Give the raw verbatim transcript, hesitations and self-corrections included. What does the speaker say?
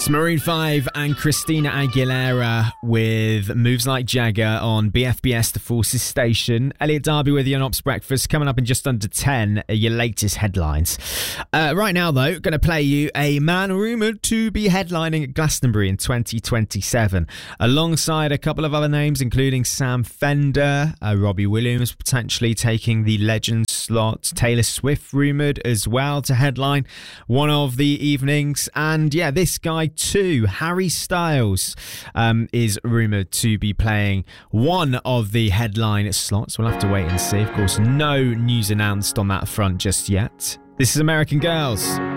It's Maroon five and Christina Aguilera with Moves Like Jagger on B F B S The Forces Station. Elliot Darby with you on Ops Breakfast. Coming up in just under ten are your latest headlines. Uh, right now, though, going to play you a man rumoured to be headlining at Glastonbury in twenty twenty-seven, alongside a couple of other names, including Sam Fender, uh, Robbie Williams potentially taking the legend slot, Taylor Swift rumoured as well to headline one of the evenings, and yeah, this guy too, Harry Styles, um, is rumoured to be playing one of the headline slots. We'll have to wait and see. Of course, no news announced on that front just yet. This is American Girls.